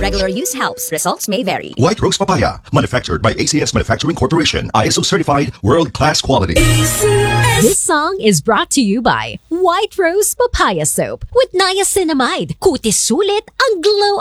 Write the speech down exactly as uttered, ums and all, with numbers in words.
Regular use helps. Results may vary. White Rose Papaya, manufactured by A C S Manufacturing Corporation, I S O certified, world-class quality. This song is brought to you by White Rose Papaya Soap with niacinamide. Kutis sulit ang glow